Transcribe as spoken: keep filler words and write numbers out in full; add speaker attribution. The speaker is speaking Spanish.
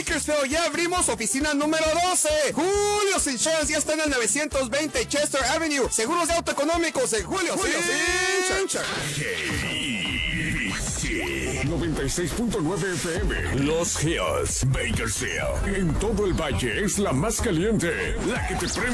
Speaker 1: Bakersfield ya abrimos oficina número doce. Julio's Insurance ya está en el novecientos veinte Chester Avenue. Seguros de auto económicos de Julio's Insurance.
Speaker 2: noventa y seis punto nueve F M. Los Hills, Bakersfield. En todo el valle es la más caliente, la que te prende